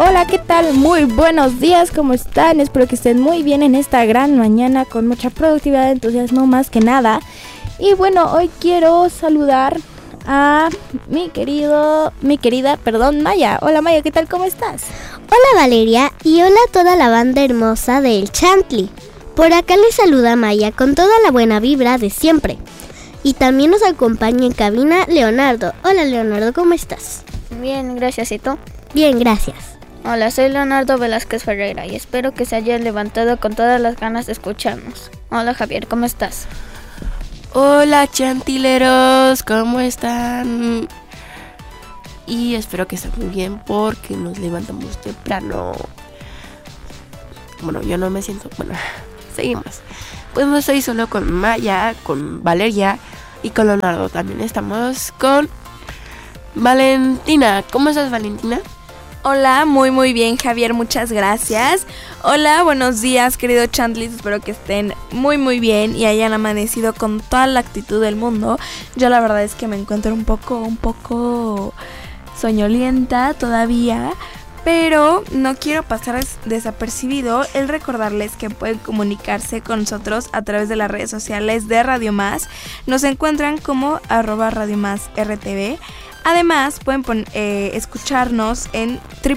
Hola, ¿qué tal? Muy buenos días, ¿cómo están? Espero que estén muy bien en esta gran mañana con mucha productividad, entusiasmo más que nada. Y bueno, hoy quiero saludar a mi querida, Maya. Hola Maya, ¿qué tal? ¿Cómo estás? Hola Valeria y hola a toda la banda hermosa del Chantli. Por acá les saluda Maya con toda la buena vibra de siempre. Y también nos acompaña en cabina Leonardo. Hola Leonardo, ¿cómo estás? Bien, gracias. ¿Y tú? Bien, gracias. Hola, soy Leonardo Velázquez Ferreira y espero que se hayan levantado con todas las ganas de escucharnos. Hola Javier, ¿cómo estás? Hola chantileros, ¿cómo están? Y espero que estén muy bien porque nos levantamos temprano. Bueno, yo no me siento... Bueno, seguimos. Pues no estoy solo con Maya, con Valeria y con Leonardo. También estamos con Valentina. ¿Cómo estás, Valentina? Hola, muy bien Javier, muchas gracias. Hola, buenos días querido Chantlis, espero que estén muy bien y hayan amanecido con toda la actitud del mundo. Yo la verdad es que me encuentro un poco soñolienta todavía, pero no quiero pasar desapercibido el recordarles que pueden comunicarse con nosotros a través de las redes sociales de Radio Más. Nos encuentran como @RadioMásRTV. Además, pueden escucharnos en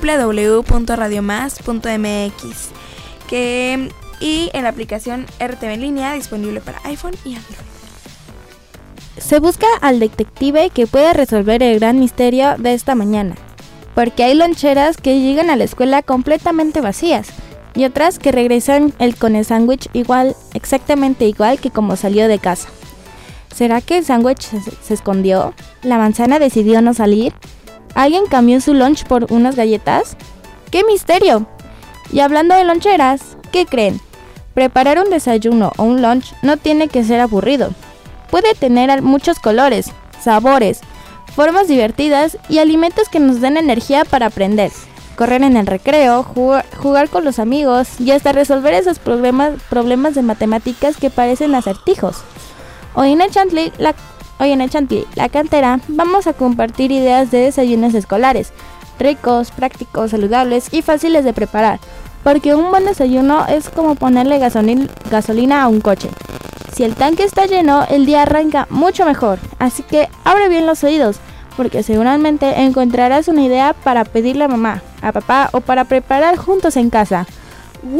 www.radiomás.mx y en la aplicación RTV en línea disponible para iPhone y Android. Se busca al detective que pueda resolver el gran misterio de esta mañana, porque hay loncheras que llegan a la escuela completamente vacías y otras que regresan con el sándwich exactamente igual que como salió de casa. ¿Será que el sándwich se escondió? ¿La manzana decidió no salir? ¿Alguien cambió su lunch por unas galletas? ¡Qué misterio! Y hablando de loncheras, ¿qué creen? Preparar un desayuno o un lunch no tiene que ser aburrido. Puede tener muchos colores, sabores, formas divertidas y alimentos que nos den energía para aprender, correr en el recreo, jugar con los amigos y hasta resolver esos problemas de matemáticas que parecen acertijos. Hoy en el Chantli, la cantera, vamos a compartir ideas de desayunos escolares, ricos, prácticos, saludables y fáciles de preparar, porque un buen desayuno es como ponerle gasolina a un coche. Si el tanque está lleno, el día arranca mucho mejor, así que abre bien los oídos, porque seguramente encontrarás una idea para pedirle a mamá, a papá o para preparar juntos en casa. ¡Woo!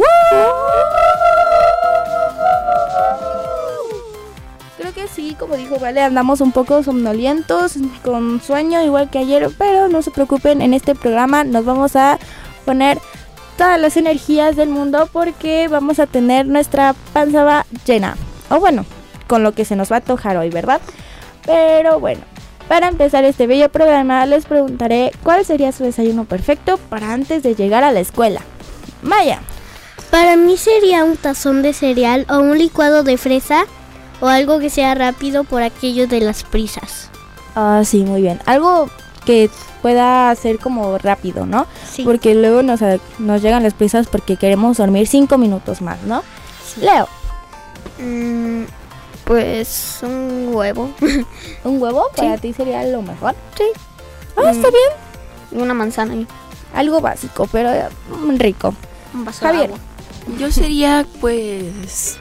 Creo que sí, como dijo Vale, andamos un poco somnolientos, con sueño igual que ayer, pero no se preocupen, en este programa nos vamos a poner todas las energías del mundo porque vamos a tener nuestra panza llena, o bueno, con lo que se nos va a antojar hoy, ¿verdad? Pero bueno, para empezar este bello programa les preguntaré cuál sería su desayuno perfecto para antes de llegar a la escuela. Maya. Para mí sería un tazón de cereal o un licuado de fresa o algo que sea rápido por aquello de las prisas. Ah, sí, muy bien. Algo que pueda ser como rápido, ¿no? Sí. Porque luego nos llegan las prisas porque queremos dormir 5 minutos más, ¿no? Sí. Leo. Pues un huevo. ¿Un huevo? Sí. ¿Para ti sería lo mejor? Sí. Ah, está bien. Una manzana ahí. Algo básico, pero rico. Un vaso Javier. de agua. Yo sería pues...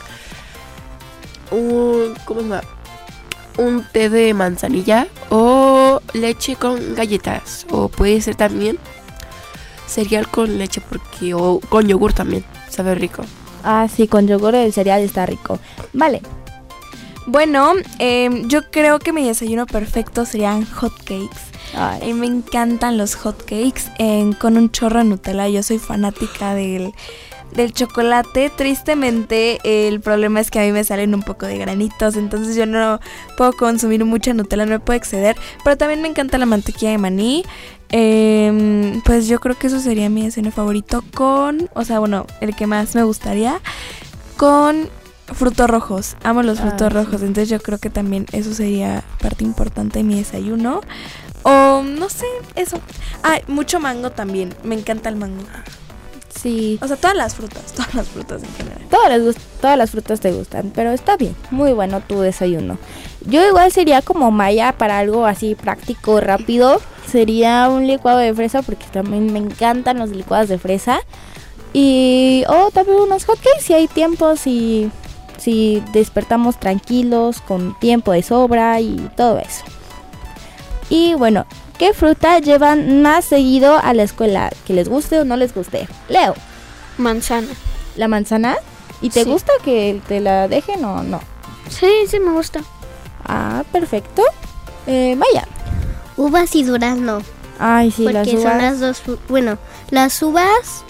¿Cómo se llama? Un té de manzanilla o leche con galletas, o puede ser también cereal con leche o con yogur también, sabe rico. Ah, sí, con yogur el cereal está rico. Vale. Bueno, yo creo que mi desayuno perfecto serían hotcakes. Ay. Me encantan los hotcakes con un chorro de Nutella. Yo soy fanática del chocolate. Tristemente el problema es que a mí me salen un poco de granitos, entonces yo no puedo consumir mucha Nutella, no me puedo exceder, pero también me encanta la mantequilla de maní. Pues yo creo que eso sería mi desayuno favorito el que más me gustaría, con frutos rojos. Amo los frutos rojos, sí. Entonces yo creo que también eso sería parte importante de mi desayuno. O no sé, eso. Mucho mango también, me encanta el mango. Sí, O sea, todas las frutas en general. todas las frutas te gustan, pero está bien, muy bueno tu desayuno. Yo igual sería como Maya para algo así práctico, rápido. Sería un licuado de fresa porque también me encantan los licuados de fresa. Y también unos hotcakes si hay tiempo, si despertamos tranquilos, con tiempo de sobra y todo eso. Y bueno, ¿qué fruta llevan más seguido a la escuela? ¿Que les guste o no les guste? Leo, Manzana. ¿la manzana? ¿Y te Sí. gusta que te la dejen o no? Sí, me gusta. Ah, perfecto. Maya. Uvas y durazno. Ay, sí, las Porque son uvas. las dos. Bueno, las uvas.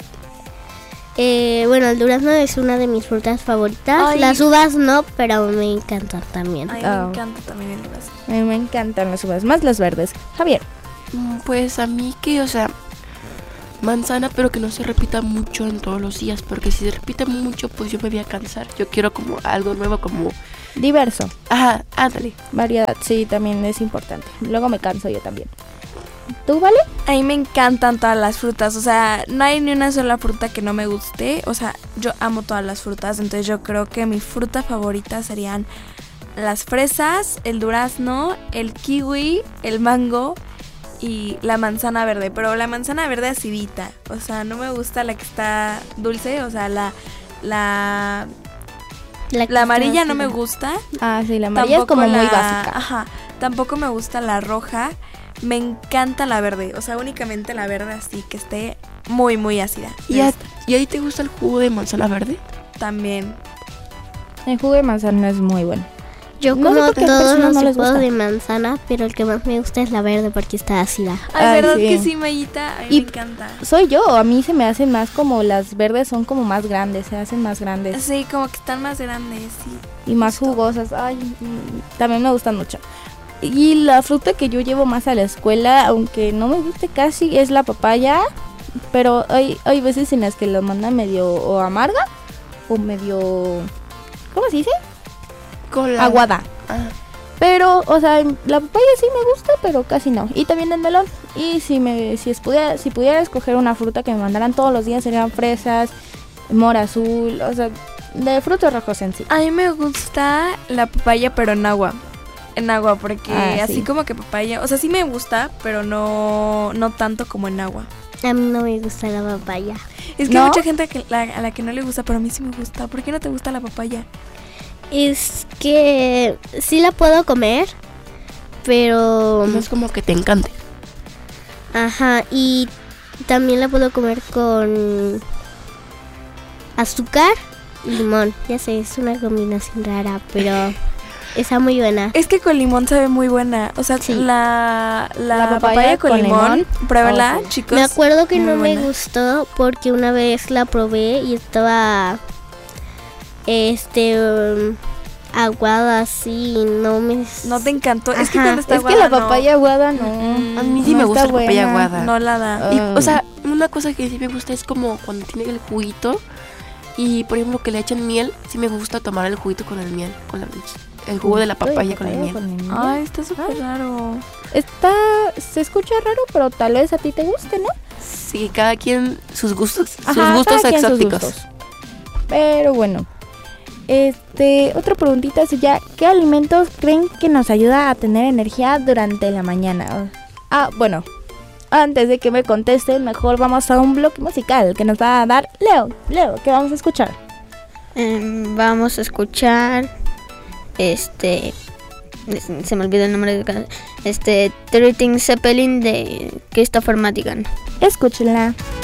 El durazno es una de mis frutas favoritas. Ay. Las uvas no, pero me encantan también. Ay, Ah. me encanta también el durazno. A mí me encantan las uvas, más las verdes. Javier. Pues a mí que, o sea, manzana, pero que no se repita mucho en todos los días, porque si se repite mucho, pues yo me voy a cansar. Yo quiero como algo nuevo, como... Diverso. Ajá, ándale. Variedad, sí, también es importante. Luego me canso yo también. ¿Tú, Vale? A mí me encantan todas las frutas, o sea, no hay ni una sola fruta que no me guste, o sea, yo amo todas las frutas, entonces yo creo que mi fruta favorita serían las fresas, el durazno, el kiwi, el mango y la manzana verde, pero la manzana verde acidita, o sea, no me gusta la que está dulce, o sea, la amarilla no me gusta. Ah, sí, la amarilla es como muy básica. Ajá, tampoco me gusta la roja. Me encanta la verde, o sea, únicamente la verde así que esté muy, muy ácida. ¿Y a ti te gusta el jugo de manzana verde? También. El jugo de manzana es muy bueno. Yo No sé como por qué a todos personas los no les tipos gusta. de manzana, pero el que más me gusta es la verde porque está ácida. Ay, Ay, ¿verdad sí. que sí, Mayita? A mí Y- me encanta. Soy yo, a mí se me hacen más como las verdes son como más grandes, se hacen más grandes Sí, como que están más grandes, sí. y más jugosas. Ay, también me gustan mucho. Y la fruta que yo llevo más a la escuela, aunque no me guste casi, es la papaya. Pero hay veces en las que la mandan medio o amarga o medio... ¿Cómo se dice? Con la... Aguada. Ah, Pero, o sea, la papaya sí me gusta, pero casi no. Y también el melón. Y si pudiera escoger una fruta que me mandaran todos los días, serían fresas, mora azul, o sea, de frutos rojos en sí. A mí me gusta la papaya, pero en agua. En agua, porque Ah, así sí. como que papaya, o sea, sí me gusta, pero no tanto como en agua. A mí no me gusta la papaya. Es que ¿No? hay mucha gente a la que no le gusta, pero a mí sí me gusta. ¿Por qué no te gusta la papaya? Es que sí la puedo comer, pero... no es como que te encante. Ajá, y también la puedo comer con azúcar y limón. Ya sé, es una combinación rara, pero está muy buena. Es que con limón sabe muy buena. O sea, Sí. la papaya papaya con con limón, limón. pruébala, Oh, sí. chicos. Me acuerdo que muy no me buena. gustó porque una vez la probé y estaba aguada así y No te encantó. Es que Ajá, cuando está Es que aguada, la papaya aguada no. Mm, A mí sí no me está gusta la papaya buena. aguada. no la da. Y, Ah. o sea, una cosa que sí me gusta es como cuando tiene el juguito y, por ejemplo, que le echan miel. Sí me gusta tomar el juguito con el miel, con el jugo de la papaya con el miel. Ay, está súper raro. Se escucha raro, pero tal vez a ti te guste, ¿no? Sí, cada quien sus gustos, Ajá, sus gustos cada quien sus exóticos. gustos. Pero bueno, otra preguntita sería, ¿qué alimentos creen que nos ayuda a tener energía durante la mañana? Bueno, antes de que me contesten, mejor vamos a un bloque musical que nos va a dar Leo, ¿qué vamos a escuchar? Vamos a escuchar se me olvidó el nombre de 13 Zeppelin de Christopher Madigan. Escúchenla.